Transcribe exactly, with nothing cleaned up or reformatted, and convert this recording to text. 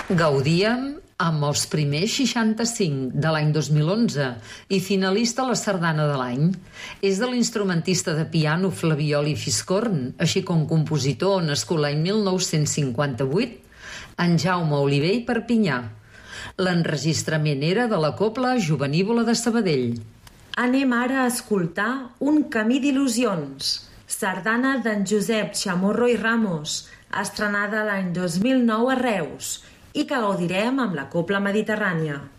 Gaudíem amb els primers seixanta-cinc de l'any dos mil onze i finalista a la sardana de l'any. És de l'instrumentista de piano Flabiol i Fiscorn, així com compositor nascut l'any mil nou-cents cinquanta-vuit, en Jaume Oliver i Perpinyà. L'enregistrament era de la Cobla Jovenívola de Sabadell. Anem ara a escoltar Un camí d'il·lusions, sardana d'en Josep Chamorro i Ramos, estrenada l'any dos mil nou a Reus, i que gaudirem amb la Cobla Mediterrània.